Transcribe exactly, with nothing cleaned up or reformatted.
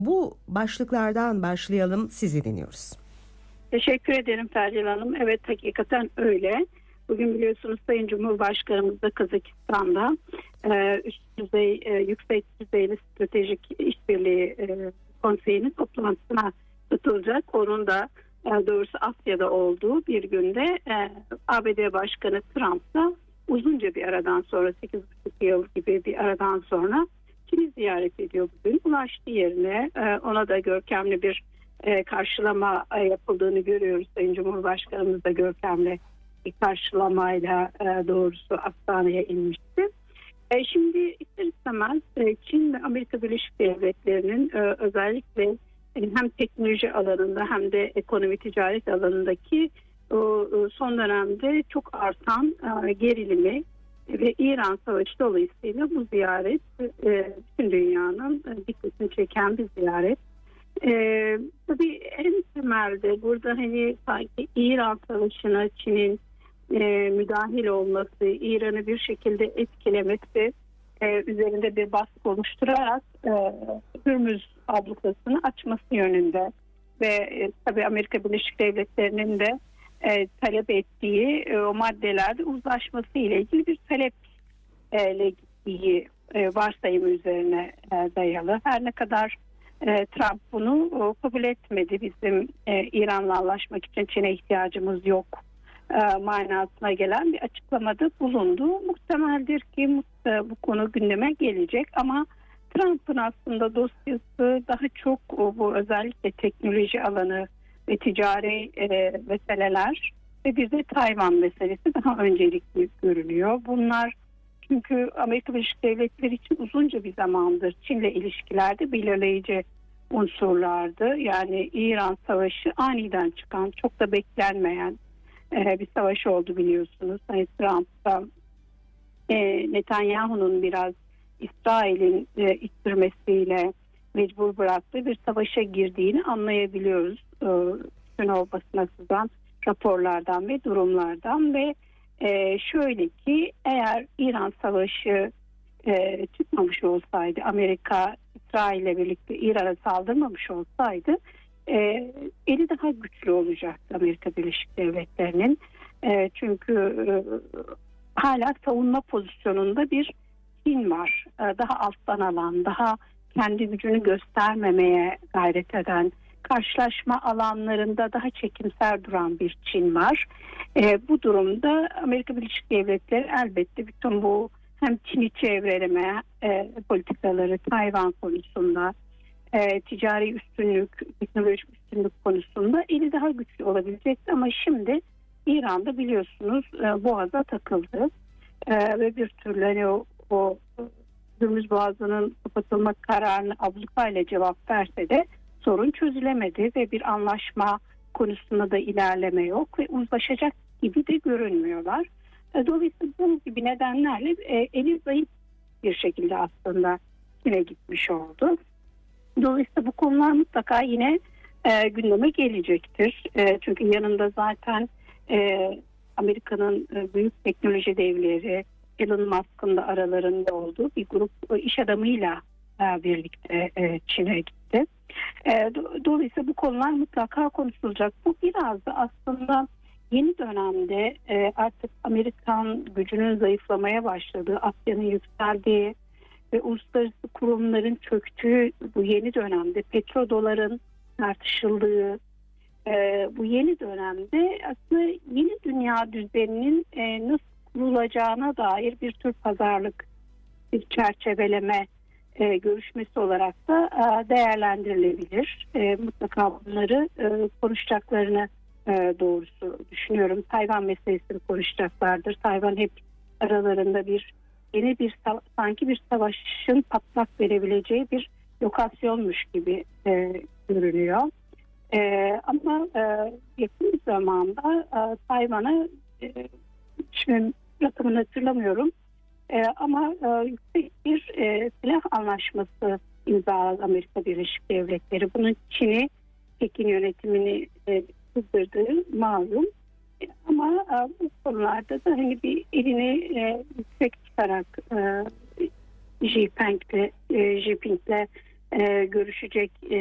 Bu başlıklardan başlayalım, sizi dinliyoruz. Teşekkür ederim Ferdi Hanım. Evet, hakikaten öyle. Bugün biliyorsunuz Sayın Cumhurbaşkanımız da Kazakistan'da e, üst düzey, e, yüksek düzeyli stratejik işbirliği e, konseyinin toplantısına katılacak. Onun da e, doğrusu Asya'da olduğu bir günde e, A B D Başkanı Trump da uzunca bir aradan sonra, sekiz buçuk yıl gibi bir aradan sonra Çin'i ziyaret ediyor bugün. Ulaştı yerine, e, ona da görkemli bir e, karşılama e, yapıldığını görüyoruz. Sayın Cumhurbaşkanımız da görkemli bir karşılamayla e, doğrusu hastaneye inmişti. E, şimdi ister istemez e, Çin ve Amerika Birleşik Devletleri'nin e, özellikle e, hem teknoloji alanında hem de ekonomi ticaret alanındaki o, e, son dönemde çok artan e, gerilimi ve İran Savaşı dolayısıyla bu ziyaret e, bütün dünyanın e, dikkatini çeken bir ziyaret. Ee, tabii en temelde burada hani sanki İran Savaşı'na Çin'in e, müdahil olması, İran'ı bir şekilde etkilemesi e, üzerinde bir baskı oluşturarak e, Hürmüz ablukasını açması yönünde ve e, tabii Amerika Birleşik Devletleri'nin de e, talep ettiği e, o maddelerde uzlaşması ile ilgili bir taleple gittiği e, varsayımı üzerine e, dayalı. Her ne kadar Trump bunu kabul etmedi. Bizim e, İran'la anlaşmak için Çin'e ihtiyacımız yok e, manasına gelen bir açıklamada bulundu. Muhtemeldir ki e, bu konu gündeme gelecek ama Trump'ın aslında dosyası daha çok o, bu özellikle teknoloji alanı ve ticari e, meseleler ve bir de Tayvan meselesi daha öncelikli görünüyor. Bunlar çünkü Amerika Birleşik Devletleri için uzunca bir zamandır Çin'le ilişkilerde belirleyici unsurlardı. Yani İran Savaşı aniden çıkan, çok da beklenmeyen e, bir savaş oldu biliyorsunuz. Hani Trump'ta e, Netanyahu'nun biraz İsrail'in e, ittirmesiyle mecbur bıraktığı bir savaşa girdiğini anlayabiliyoruz. E, bütün o basına sızan raporlardan ve durumlardan ve Ee, şöyle ki eğer İran Savaşı e, çıkmamış olsaydı, Amerika İsrail ile birlikte İran'a saldırmamış olsaydı e, eli daha güçlü olacaktı Amerika Birleşik Devletleri'nin. E, çünkü e, hala savunma pozisyonunda bir Çin var. E, daha alttan alan, daha kendi gücünü göstermemeye gayret eden, karşılaşma alanlarında daha çekimser duran bir Çin var. E, bu durumda Amerika Birleşik Devletleri elbette bütün bu hem Çin'i çevreleme e, politikaları Tayvan konusunda, e, ticari üstünlük, teknolojik üstünlük konusunda eli daha güçlü olabilecekti ama şimdi İran'da biliyorsunuz e, Boğaz'a takıldı e, ve bir türlü hani o, o Hürmüz Boğazı'nın kapatılma kararını ablukayla cevap verse de sorun çözülemedi ve bir anlaşma konusunda da ilerleme yok ve uzlaşacak gibi de görünmüyorlar. Dolayısıyla bu gibi nedenlerle e, eli zayıf bir şekilde aslında Çin'e gitmiş oldu. Dolayısıyla bu konular mutlaka yine e, gündeme gelecektir. E, çünkü yanında zaten e, Amerika'nın e, büyük teknoloji devleri Elon Musk'ın da aralarında olduğu bir grup e, iş adamıyla e, birlikte e, Çin'e gitti. E, dolayısıyla bu konular mutlaka konuşulacak. Bu biraz da aslında yeni dönemde e, artık Amerikan gücünün zayıflamaya başladığı, Asya'nın yükseldiği ve uluslararası kurumların çöktüğü bu yeni dönemde petrodoların tartışıldığı e, bu yeni dönemde aslında yeni dünya düzeninin e, nasıl kurulacağına dair bir tür pazarlık, bir çerçeveleme E, görüşmesi olarak da e, değerlendirilebilir. E, mutlaka bunları e, konuşacaklarını e, doğrusu düşünüyorum. Tayvan meselesini konuşacaklardır. Tayvan hep aralarında bir yeni bir sanki bir savaşın patlak verebileceği bir lokasyonmuş gibi e, görünüyor. E, ama e, yakın bir zamanda e, Tayvan'a e, şimdi rakamını hatırlamıyorum. Ee, ama e, yüksek bir e, silah anlaşması imzaladı Amerika Birleşik Devletleri. Bunun Çin'i, Pekin yönetimini e, kızdırdığı malum. E, ama e, bu konularda da hani bir elini e, yüksek tutarak e, Jinping'le, e, Jinping'le e, görüşecek. E,